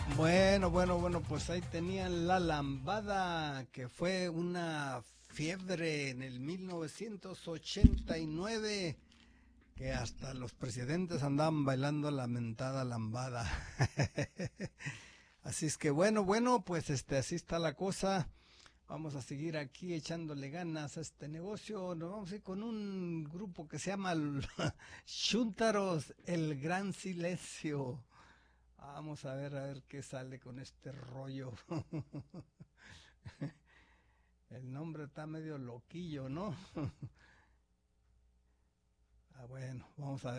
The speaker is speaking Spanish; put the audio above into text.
Bueno, pues ahí tenían la lambada, que fue una fiebre en el 1989, que hasta los presidentes andaban bailando la mentada lambada. Así es que pues así está la cosa. Vamos a seguir aquí echándole ganas a este negocio. Nos vamos a ir con un grupo que se llama Shuntaros, el Gran Silencio. Vamos a ver qué sale con este rollo. El nombre está medio loquillo, ¿no? Bueno, vamos a ver.